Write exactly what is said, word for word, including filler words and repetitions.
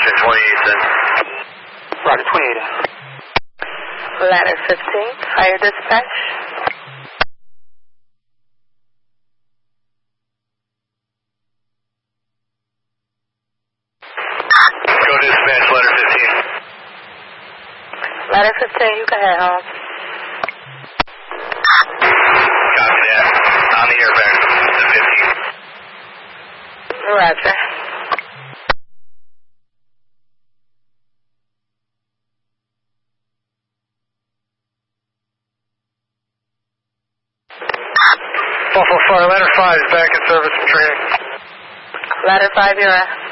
Houston twenty-eight then. Roger, twenty-eight. Ladder fifteen, fire dispatch. Go dispatch, ladder fifteen. Ladder fifteen, you can head home. Copy that. On the airbag, the fifteen. Roger. Buffalo Fire, ladder five is back in service and training. Ladder five, you're on.